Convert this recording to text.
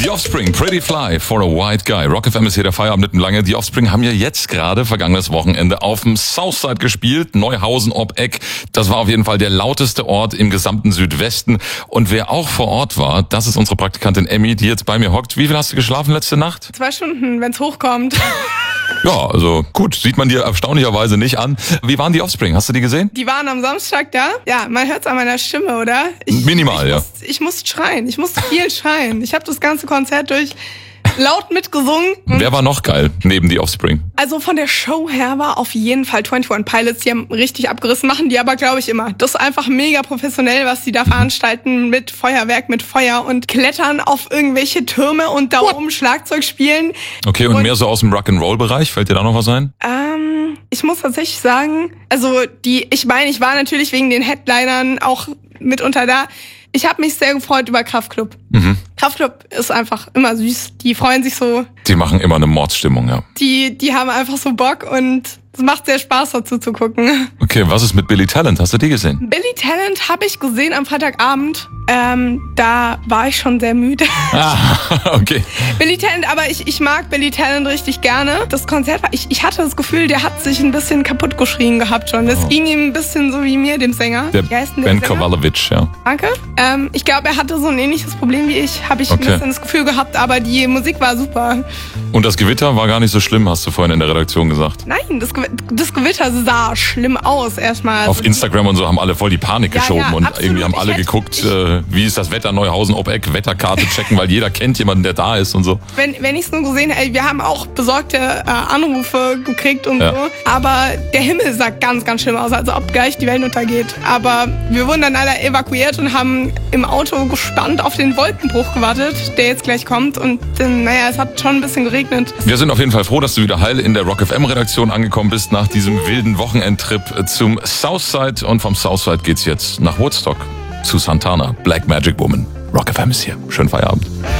The Offspring, Pretty Fly for a White Guy. Rock FM ist hier der Feierabend mitten lange. Die Offspring haben ja jetzt gerade vergangenes Wochenende auf dem Southside gespielt. Neuhausen ob Eck. Das war auf jeden Fall der lauteste Ort im gesamten Südwesten. Und wer auch vor Ort war, das ist unsere Praktikantin Emmy, die jetzt bei mir hockt. Wie viel hast du geschlafen letzte Nacht? 2 Stunden, wenn's hochkommt. Ja, also gut, sieht man dir erstaunlicherweise nicht an. Wie waren die Offspring? Hast du die gesehen? Die waren am Samstag da. Ja, man hört's an meiner Stimme, oder? Minimal, ja. Ich musste schreien. Ich musste viel schreien. Ich habe das ganze Konzert durch laut mitgesungen. Wer war noch geil neben die Offspring? Also von der Show her war auf jeden Fall 21 Pilots. Die haben richtig abgerissen, machen die aber, glaube ich, immer. Das ist einfach mega professionell, was die da veranstalten mit Feuerwerk, mit Feuer und klettern auf irgendwelche Türme und da oben Schlagzeug spielen. Okay, und mehr so aus dem Rock'n'Roll-Bereich? Fällt dir da noch was ein? Ich muss tatsächlich sagen, also ich war natürlich wegen den Headlinern auch mitunter da. Ich habe mich sehr gefreut über Kraftklub. Kraftklub ist einfach immer süß. Die freuen sich so. Die machen immer eine Mordsstimmung, ja. Die haben einfach so Bock und es macht sehr Spaß, dazu zu gucken. Okay, was ist mit Billy Talent? Hast du die gesehen? Billy Talent habe ich gesehen am Freitagabend. Da war ich schon sehr müde. Okay. Billy Talent, aber ich mag Billy Talent richtig gerne. Das Konzert war, ich hatte das Gefühl, der hat sich ein bisschen kaputt geschrien gehabt schon. Das ging ihm ein bisschen so wie mir, dem Sänger. Der Ben Kowalewicz, ja. Danke. Ich glaube, er hatte so ein ähnliches Problem wie ich, habe ich ein bisschen das Gefühl gehabt, aber die Musik war super. Und das Gewitter war gar nicht so schlimm, hast du vorhin in der Redaktion gesagt. Nein, das Gewitter sah schlimm aus erstmal. Auf Instagram und so haben alle voll die Panik geschoben und absolut. irgendwie haben alle geguckt, wie ist das Wetter Neuhausen ob Eck, Wetterkarte checken, weil jeder kennt jemanden, der da ist und so. Wenn ich es nur gesehen hätte, wir haben auch besorgte Anrufe gekriegt und so, aber der Himmel sah ganz, ganz schlimm aus, also ob gleich die Welt untergeht. Aber wir wurden dann alle evakuiert und haben im Auto gespannt auf den Wolkenbruch gewartet, der jetzt gleich kommt und es hat schon ein bisschen geregnet. Wir sind auf jeden Fall froh, dass du wieder heil in der Rock FM Redaktion angekommen bist nach diesem wilden Wochenendtrip zum Southside und vom Southside geht's jetzt nach Woodstock zu Santana, Black Magic Woman. Rock FM ist hier. Schönen Feierabend.